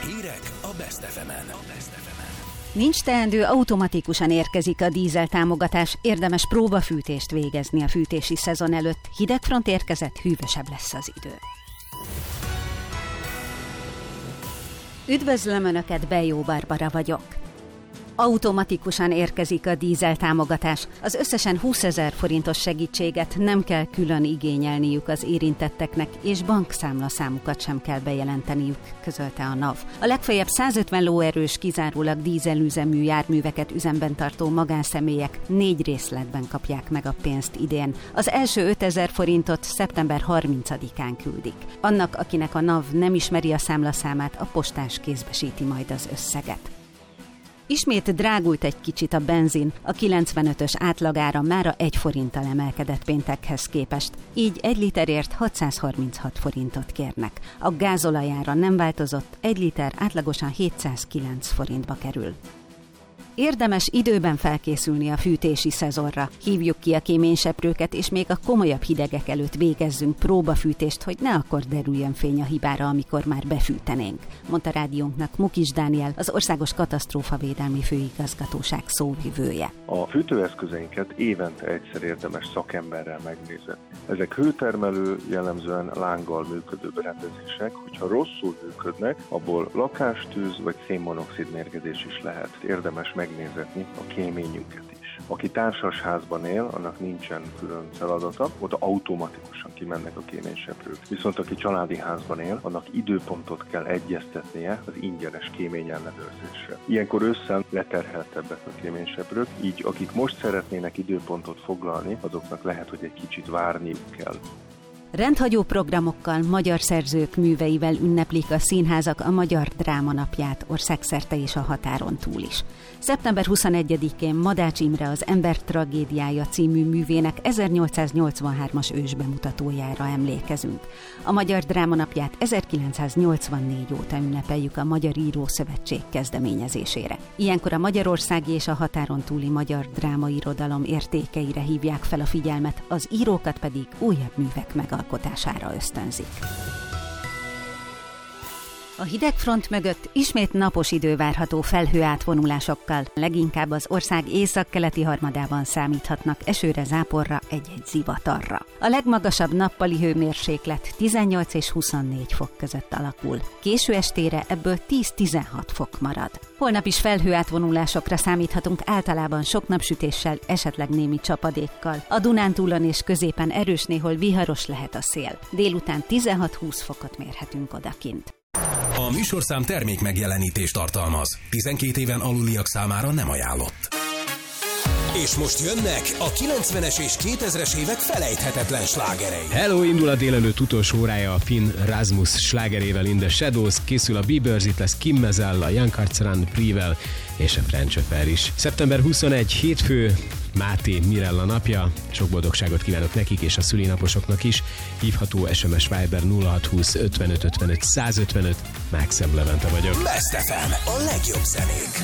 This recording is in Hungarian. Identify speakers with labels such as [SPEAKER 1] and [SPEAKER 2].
[SPEAKER 1] Hírek a Best FM-en.
[SPEAKER 2] Nincs teendő, automatikusan érkezik a dízel támogatás, érdemes próbafűtést végezni a fűtési szezon előtt. Hideg front érkezett, hűvösebb lesz az idő. Üdvözlöm Önöket, Bejó Barbara vagyok. Automatikusan érkezik a dízel támogatás. Az összesen 20 000 forintos segítséget nem kell külön igényelniük az érintetteknek, és bankszámlaszámukat sem kell bejelenteniük, közölte a NAV. A legfeljebb 150 lóerős, kizárólag dízelüzemű járműveket üzemben tartó magánszemélyek 4 részletben kapják meg a pénzt idén. Az első 5 000 forintot szeptember 30-án küldik. Annak, akinek a NAV nem ismeri a számlaszámát, a postás kézbesíti majd az összeget. Ismét drágult egy kicsit a benzin, a 95-ös átlagára mára 1 forinttal emelkedett péntekhez képest, így 1 literért 636 forintot kérnek. A gázolajára nem változott, 1 liter átlagosan 709 forintba kerül. Érdemes időben felkészülni a fűtési szezonra. Hívjuk ki a kéményseprőket, és még a komolyabb hidegek előtt végezzünk próbafűtést, hogy ne akkor derüljön fény a hibára, amikor már befűtenénk, mondta rádiónknak Mukis Dániel, az Országos Katasztrófavédelmi Főigazgatóság szóvivője.
[SPEAKER 3] A fűtőeszközeinket évente egyszer érdemes szakemberrel megnézni. Ezek hőtermelő, jellemzően lánggal működő berendezések, hogyha rosszul működnek, abból lakástűz vagy szénmonoxid mérgezés is lehet. Érdemes megnézetni a kéményünket is. Aki társasházban él, annak nincsen külön feladata, oda automatikusan kimennek a kéményseprők. Viszont aki családi házban él, annak időpontot kell egyeztetnie az ingyenes kéményellenőrzésre. Ilyenkor ősszel leterheltebbek a kéményseprők, így akik most szeretnének időpontot foglalni, azoknak lehet, hogy egy kicsit várniuk kell.
[SPEAKER 2] Rendhagyó programokkal, magyar szerzők műveivel ünneplik a színházak a Magyar Dráma Napját országszerte és a határon túl is. Szeptember 21-én Madács Imre az Ember tragédiája című művének 1883-as ősbemutatójára emlékezünk. A Magyar Dráma Napját 1984 óta ünnepeljük a Magyar Írószövetség kezdeményezésére. Ilyenkor a magyarországi és a határon túli magyar drámairodalom értékeire hívják fel a figyelmet, az írókat pedig újabb művek megalkotására ösztönzik. A hidegfront mögött ismét napos idő várható felhőátvonulásokkal, leginkább az ország északkeleti harmadában számíthatnak esőre, záporra, egy-egy zivatarra. A legmagasabb nappali hőmérséklet 18 és 24 fok között alakul. Késő estére ebből 10-16 fok marad. Holnap is felhőátvonulásokra számíthatunk, általában sok napsütéssel, esetleg némi csapadékkal. A Dunántúlon és középen erős, néhol viharos lehet a szél. Délután 16-20 fokot mérhetünk odakint.
[SPEAKER 1] A műsorszám termék megjelenítést tartalmaz. 12 éven aluliak számára nem ajánlott. És most jönnek a 90-es és 2000-es évek felejthetetlen slágerei.
[SPEAKER 4] Hello, indul a délelőtt utolsó órája a Finn Rasmus slágerével, In the Shadows, készül a Biebers, itt lesz Kim Mezzel, a Young Cartsaran, Privel és a French Affair is. Szeptember 21, hétfő, Máté Mirella napja. Sok boldogságot kívánok nekik és a szülinaposoknak is. Hívható SMS Viber 0620 55 55 155. Mákszebb Levente vagyok.
[SPEAKER 1] Best FM, a legjobb zenék.